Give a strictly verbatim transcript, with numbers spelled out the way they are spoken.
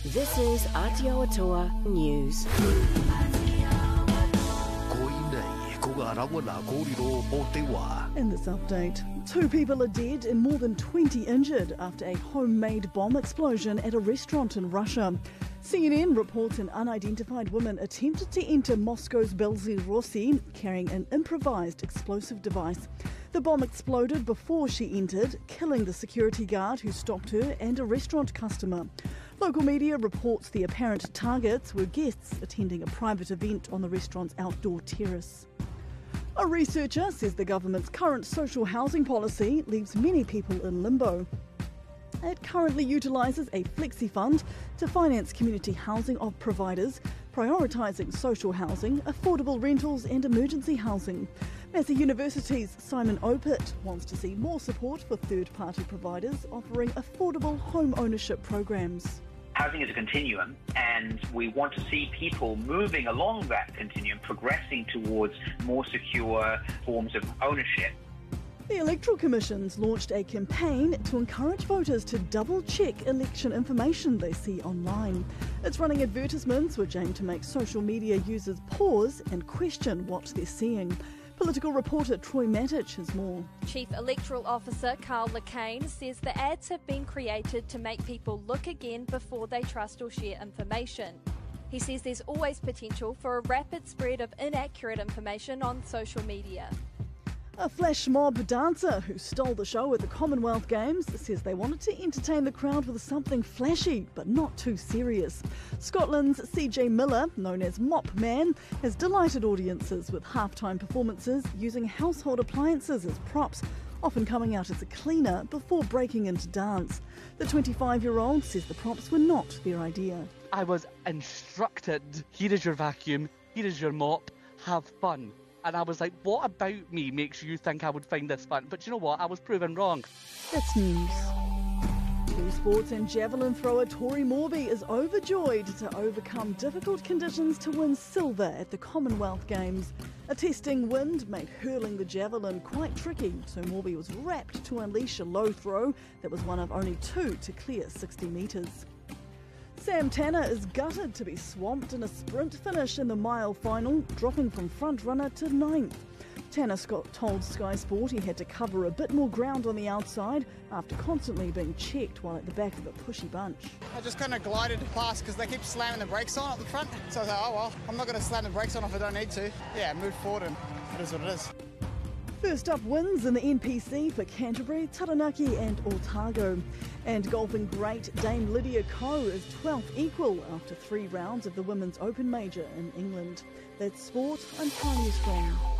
This is Aotearoa News. In this update, two people are dead and more than twenty injured after a homemade bomb explosion at a restaurant in Russia. C N N reports an unidentified woman attempted to enter Moscow's Belzy Rossi carrying an improvised explosive device. The bomb exploded before she entered, killing the security guard who stopped her and a restaurant customer. Local media reports the apparent targets were guests attending a private event on the restaurant's outdoor terrace. A researcher says the government's current social housing policy leaves many people in limbo. It currently utilises a flexi fund to finance community housing of providers, prioritising social housing, affordable rentals and emergency housing. Massey University's Simon Opit wants to see more support for third-party providers offering affordable home ownership programs. Housing is a continuum, and we want to see people moving along that continuum, progressing towards more secure forms of ownership. The Electoral Commission's launched a campaign to encourage voters to double-check election information they see online. It's running advertisements which aim to make social media users pause and question what they're seeing. Political reporter Troy Matic has more. Chief Electoral Officer Carl Lacane says the ads have been created to make people look again before they trust or share information. He says there's always potential for a rapid spread of inaccurate information on social media. A flash mob dancer who stole the show at the Commonwealth Games says they wanted to entertain the crowd with something flashy but not too serious. Scotland's C J Miller, known as Mop Man, has delighted audiences with halftime performances using household appliances as props, often coming out as a cleaner before breaking into dance. The twenty-five-year-old says the props were not their idea. I was instructed, here is your vacuum, here is your mop, have fun. And I was like, what about me makes you think I would find this fun? But you know what? I was proven wrong. That's news. Blue sports and javelin thrower Tori Morby is overjoyed to overcome difficult conditions to win silver at the Commonwealth Games. A testing wind made hurling the javelin quite tricky, so Morby was rapt to unleash a low throw that was one of only two to clear sixty metres. Sam Tanner is gutted to be swamped in a sprint finish in the mile final, dropping from front runner to ninth. Tanner Scott told Sky Sport he had to cover a bit more ground on the outside after constantly being checked while at the back of a pushy bunch. I just kind of glided past because they keep slamming the brakes on up the front. So I was like, oh well, I'm not going to slam the brakes on if I don't need to. Yeah, move forward and it is what it is. First up wins in the N P C for Canterbury, Taranaki and Otago. And golfing great Dame Lydia Ko is twelfth equal after three rounds of the Women's Open Major in England. That's sport, I'm Tanya Strong.